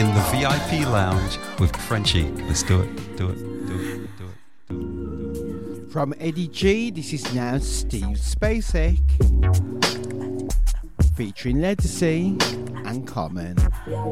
in the VIP lounge with Frenchie. Let's do it, do it, do it, do it, do it. From Eddie G, this is now Steve Spacek, featuring Legacy and Common.